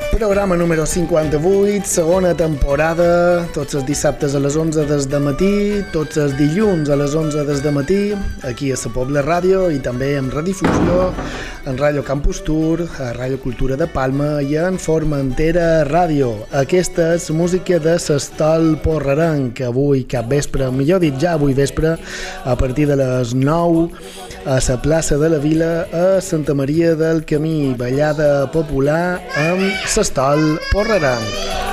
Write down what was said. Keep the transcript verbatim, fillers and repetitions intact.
Programa número cinquanta-vuit, segona temporada, tots els dissabtes a les onze des de matí, tots els dilluns a les onze des de matí, aquí a la Pobla Ràdio i també en redifusió, en Ràdio Campus Tour, a Ràdio Cultura de Palma i en Formentera Ràdio. Aquesta és música de l'Estol Porrerenc, avui cap vespre, millor dit ja avui vespre, a partir de les nou, a la plaça de la Vila, a Santa Maria del Camí, ballada popular amb l'Estol Porrerenc.